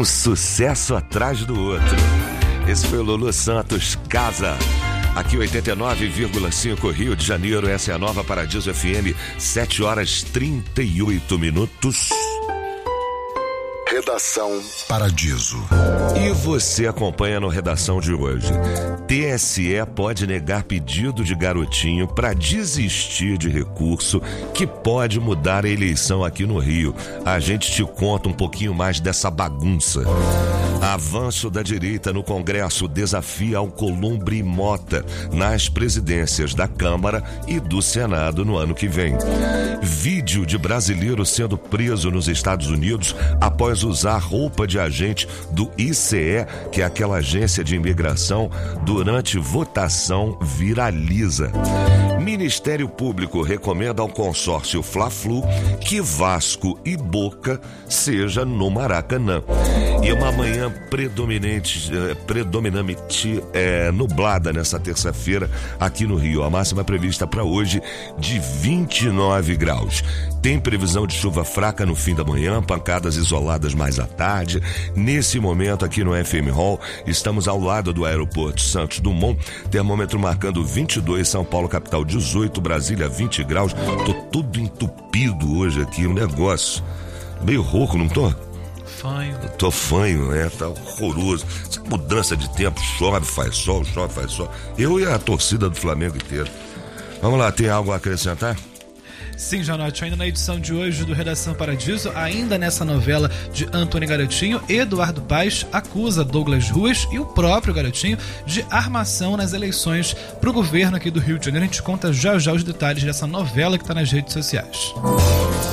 Um sucesso atrás do outro. Esse foi o Lulu Santos, Casa. Aqui 89,5 Rio de Janeiro, essa é a Nova Paradiso FM, 7h38. Redação Paradiso. E você acompanha no Redação de hoje. TSE pode negar pedido de Garotinho para desistir de recurso que pode mudar a eleição aqui no Rio. A gente te conta um pouquinho mais dessa bagunça. Avanço da direita no Congresso desafia Alcolumbre e Mota nas presidências da Câmara e do Senado no ano que vem. Vídeo de brasileiro sendo preso nos Estados Unidos após usar roupa de agente do ICE, que é aquela agência de imigração, durante votação viraliza. Ministério Público recomenda ao consórcio Fla-Flu que Vasco e Boca seja no Maracanã. E uma manhã predominante nublada nessa terça-feira aqui no Rio. A máxima prevista para hoje de 29 graus. Tem previsão de chuva fraca no fim da manhã, pancadas isoladas mais à tarde. Nesse momento aqui no FM Hall, estamos ao lado do aeroporto Santos Dumont, termômetro marcando 22, São Paulo capital 18, Brasília 20 graus. Tô tudo entupido hoje aqui, um negócio meio rouco, não tô? Fanho. Tô fanho, tá horroroso. Essa mudança de tempo, chove, faz sol, chove, faz sol. Eu e a torcida do Flamengo inteiro. Vamos lá, tem algo a acrescentar? Sim, Janote, ainda na edição de hoje do Redação Paradiso, ainda nessa novela de Antônio Garotinho, Eduardo Paes acusa Douglas Ruas e o próprio Garotinho de armação nas eleições para o governo aqui do Rio de Janeiro. A gente conta já os detalhes dessa novela que está nas redes sociais.